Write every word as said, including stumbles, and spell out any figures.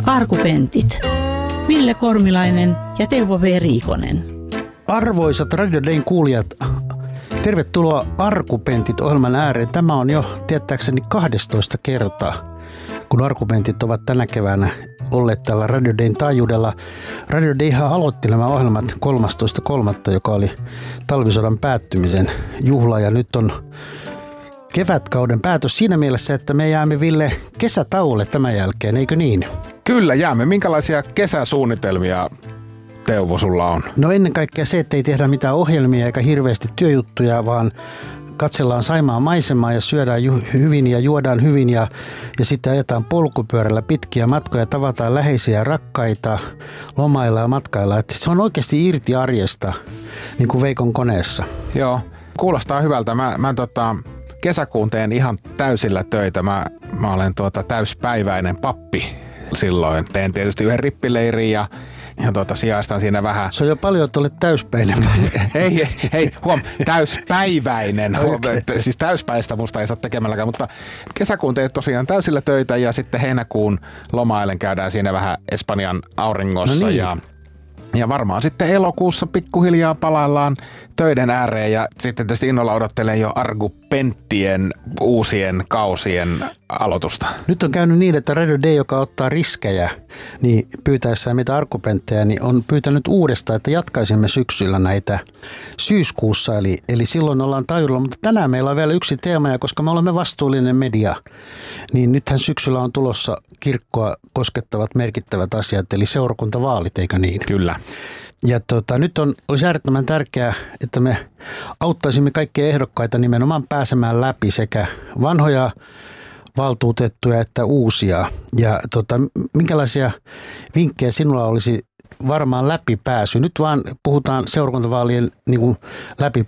Arkupentit. Ville Kormilainen ja Teuvo V. Riikonen. Arvoisat Radio Dayn kuulijat, tervetuloa Arkupentit-ohjelman ääreen. Tämä on jo tietääkseni kahdestoista kertaa, kun Arkupentit ovat tänä keväänä olleet tällä Radio Dayn taajuudella. Radio Dayhan aloitti nämä ohjelmat kolmastoista kolmatta, joka oli talvisodan päättymisen juhla, ja nyt on kevätkauden päätös siinä mielessä, että me jäämme, Ville, kesätauolle tämän jälkeen, eikö niin? Kyllä jäämme. Minkälaisia kesäsuunnitelmia, Teuvo, sulla on? No ennen kaikkea se, että ei tehdä mitään ohjelmia eikä hirveästi työjuttuja, vaan katsellaan Saimaan maisemaa ja syödään ju- hyvin ja juodaan hyvin ja, ja sitten ajetaan polkupyörällä pitkiä matkoja, tavataan läheisiä ja rakkaita, lomailla ja matkailla. Että se on oikeasti irti arjesta, niin kuin Veikon koneessa. Joo, kuulostaa hyvältä. Mä, mä tota, kesäkuun teen ihan täysillä töitä. Mä, mä olen tuota täyspäiväinen pappi silloin. Teen tietysti yhden rippileirin ja Ja tuota, sijaistan siinä vähän. Se on jo paljon, että olet täyspäinen. Ei, ei, hei, huom, täyspäiväinen. Okay. Siis täyspäistä musta ei saa tekemälläkään, mutta kesäkuun teet tosiaan täysillä töitä ja sitten heinäkuun lomailen käydään siinä vähän Espanjan auringossa. No niin. ja, ja varmaan sitten elokuussa pikkuhiljaa palaillaan töiden ääreen ja sitten tietysti innolla odottelen jo Arkupenttien uusien kausien aloitusta. Nyt on käynyt niin, että Radio Day, joka ottaa riskejä, niin pyytäessään meitä Arkupenttejä, niin on pyytänyt uudestaan, että jatkaisimme syksyllä näitä syyskuussa. Eli, eli silloin ollaan taajuudella, mutta tänään meillä on vielä yksi teema, ja koska me olemme vastuullinen media, niin nythän syksyllä on tulossa kirkkoa koskettavat merkittävät asiat, eli seurakuntavaalit, eikö niin? Kyllä. Ja tota, nyt on, olisi äärettömän tärkeää, että me auttaisimme kaikkia ehdokkaita nimenomaan pääsemään läpi sekä vanhoja valtuutettuja että uusia. Ja tota, minkälaisia vinkkejä sinulla olisi varmaan läpipääsy? Nyt vaan puhutaan seurakuntavaalien niin kuin läpi